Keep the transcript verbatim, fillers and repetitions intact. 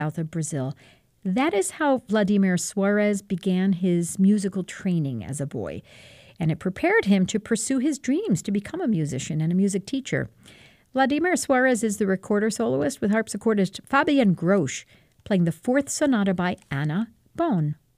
south of Brazil. That is how Vladimir Suarez began his musical training as a boy, and it prepared him to pursue his dreams to become a musician and a music teacher. Vladimir Suarez is the recorder soloist with harpsichordist Fabian Grosch, playing the fourth sonata by Anna Bohn.